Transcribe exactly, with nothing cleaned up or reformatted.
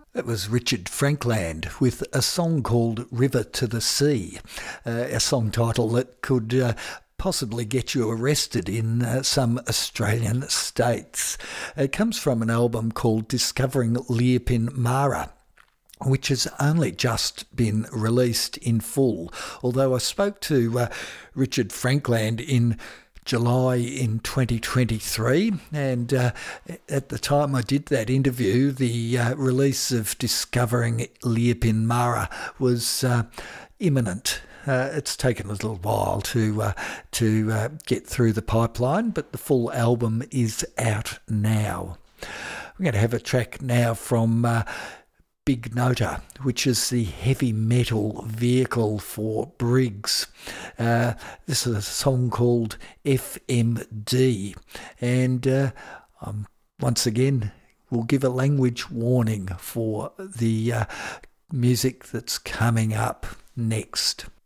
It was Richard Frankland with a song called River to the Sea, uh, a song title that could uh, possibly get you arrested in uh, some Australian states. It comes from an album called Discovering Liepin Mara, which has only just been released in full. Although I spoke to uh, Richard Frankland in July in twenty twenty-three, and uh, at the time I did that interview, the uh, release of Discovering Liepin Mara was uh, imminent. Uh, it's taken a little while to uh, to uh, get through the pipeline, but the full album is out now. We're going to have a track now from uh, Big Noter, which is the heavy metal vehicle for Briggs. Uh, this is a song called F M D, and uh, um, once again we'll give a language warning for the uh, music that's coming up next.